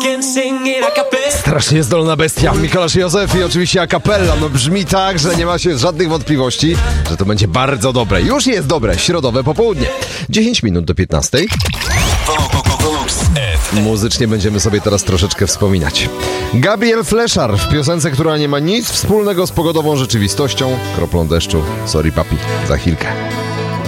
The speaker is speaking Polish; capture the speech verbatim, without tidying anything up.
Strasznie zdolna bestia, Mikołaj Józef i oczywiście a cappella. No brzmi tak, że nie ma się żadnych wątpliwości, że to będzie bardzo dobre. Już jest dobre, środowe popołudnie. dziesięć minut do piętnastej. Muzycznie będziemy sobie teraz troszeczkę wspominać. Gabriel Fleszar w piosence, która nie ma nic wspólnego z pogodową rzeczywistością. Kroplą deszczu. Sorry papi, za chwilkę.